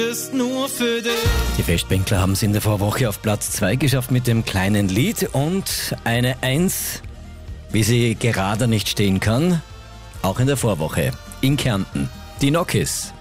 ist nur für dich. Die Festbänkler haben es in der Vorwoche auf Platz 2 geschafft mit dem kleinen Lied und eine 1, wie sie gerade nicht stehen kann, auch in der Vorwoche in Kärnten. Die Knockis.